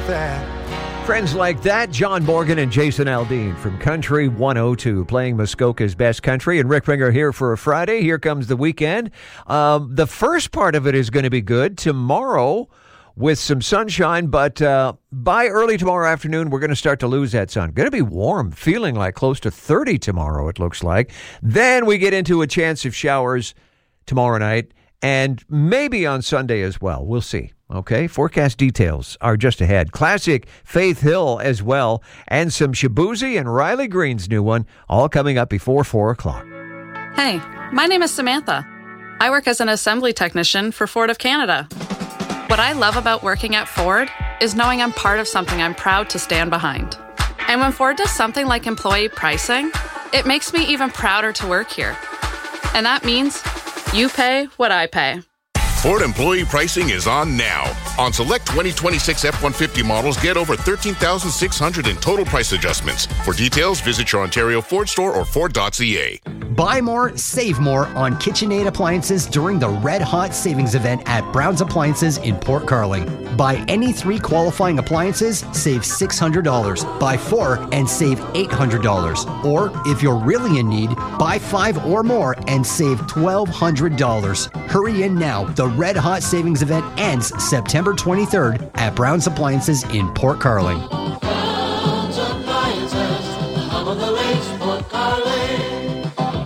that. Friends Like That, John Morgan and Jason Aldean from Country 102, playing Muskoka's best country. And Rick Ringer here for a Friday. Here comes the weekend. The first part of it is going to be good. Tomorrow, with some sunshine, but by early tomorrow afternoon, we're going to start to lose that sun. Going to be warm, feeling like close to 30 tomorrow, it looks like. Then we get into a chance of showers tomorrow night and maybe on Sunday as well. We'll see. Okay, forecast details are just ahead. Classic Faith Hill as well, and some Shabuzi and Riley Green's new one, all coming up before 4 o'clock. Hey, my name is Samantha. I work as an assembly technician for Ford of Canada. What I love about working at Ford is knowing I'm part of something I'm proud to stand behind. And when Ford does something like employee pricing, it makes me even prouder to work here. And that means you pay what I pay. Ford employee pricing is on now. On select 2026 F-150 models, get over $13,600 in total price adjustments. For details, visit your Ontario Ford store or Ford.ca. Buy more, save more on KitchenAid appliances during the Red Hot Savings Event at Brown's Appliances in Port Carling. Buy any 3 qualifying appliances, save $600. Buy 4 and save $800. Or, if you're really in need, buy 5 or more and save $1,200. Hurry in now. The Red Hot Savings Event ends September 23rd at Brown's Appliances in Port Carling. Brown's Appliances, home of the lakes, Port Carling.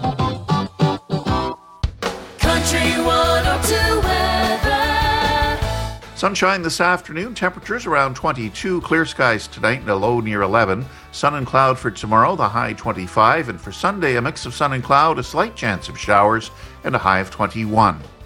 Country 102 weather. Sunshine this afternoon, temperatures around 22, clear skies tonight and a low near 11. Sun and cloud for tomorrow, the high 25, and for Sunday, a mix of sun and cloud, a slight chance of showers, and a high of 21.